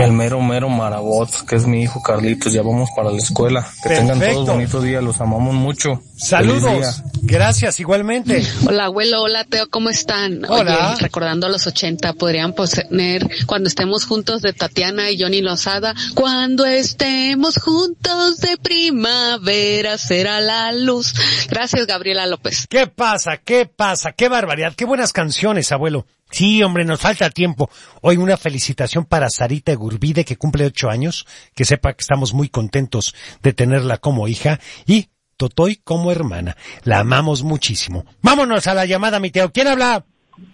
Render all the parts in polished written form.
el mero Marabot, que es mi hijo Carlitos. Ya vamos para la escuela. Que Perfecto. tengan todos bonito día, los amamos mucho. Saludos. Gracias, igualmente. Hola abuelo, hola Teo, ¿cómo están? Hola. Oye, recordando a los 80, podrían poner Cuando estemos juntos de Tatiana y Johnny Lozada. Cuando estemos juntos de primavera será la luz. Gracias, Gabriela López. ¿Qué pasa? ¿Qué pasa? ¡Qué barbaridad! ¡Qué buenas canciones, abuelo! Sí, hombre, nos falta tiempo. Hoy una felicitación para Sarita Gurbide, que cumple 8 años. Que sepa que estamos muy contentos de tenerla como hija. Y Totoy como hermana. La amamos muchísimo. Vámonos a la llamada, mi Teo. ¿Quién habla?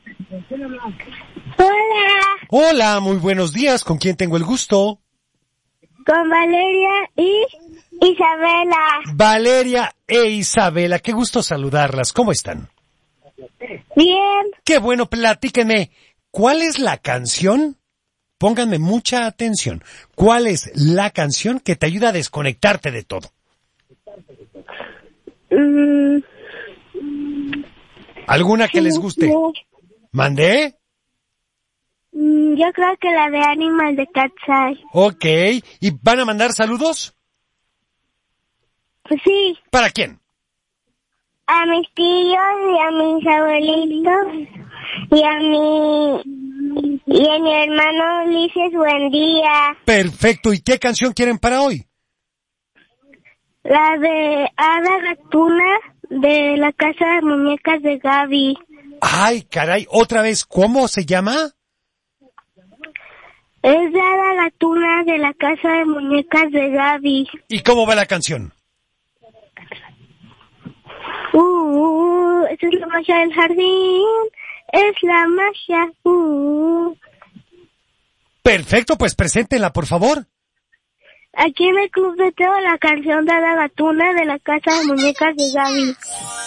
Hola, Hola, muy buenos días. ¿Con quién tengo el gusto? con Valeria y Isabela. Valeria e Isabela. Qué gusto saludarlas. ¿Cómo están? Bien, Qué bueno, platíquenme. ¿Cuál es la canción? Pónganme mucha atención. ¿Cuál es la canción que te ayuda a desconectarte de todo? ¿Alguna que les guste? ¿Mandé? Yo creo que la de Animal de Cat's Eye. Ok. ¿Y van a mandar saludos? Pues sí, ¿Para quién? a mis tíos y a mis abuelitos y a mi hermano Ulises, buen día. Perfecto. ¿Y qué canción quieren para hoy? La de Ada Gatuna de la Casa de Muñecas de Gaby. Ay, caray. Otra vez, ¿cómo se llama? Es de Ada Gatuna de la Casa de Muñecas de Gaby. ¿Y cómo va la canción? Esa es la magia del jardín, es la magia. Perfecto, pues preséntenla, por favor. Aquí en el Club de Teo, la canción de Ada Gatuna de la Casa de Muñecas de Gaby.